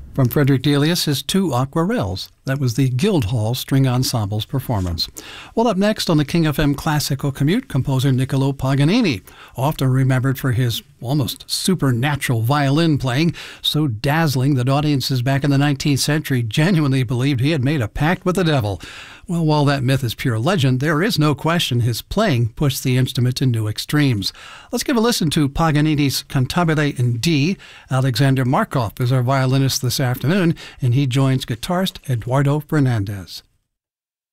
From Frederick Delius, his two aquarelles. That was the Guildhall String Ensemble's performance. Well, up next on the King FM Classical Commute, composer Niccolo Paganini, often remembered for his almost supernatural violin playing, so dazzling that audiences back in the 19th century genuinely believed he had made a pact with the devil. Well, while that myth is pure legend, there is no question his playing pushed the instrument to new extremes. Let's give a listen to Paganini's Cantabile in D. Alexander Markov is our violinist this afternoon, and he joins guitarist Eduardo Fernandez.